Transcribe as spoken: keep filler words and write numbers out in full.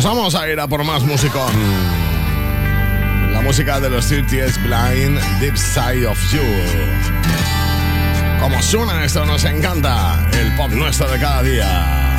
Nos vamos a ir a por más musicón. La música de los thirty Years Blind, Deep Side of You. Como suena esto, nos encanta el pop nuestro de cada día.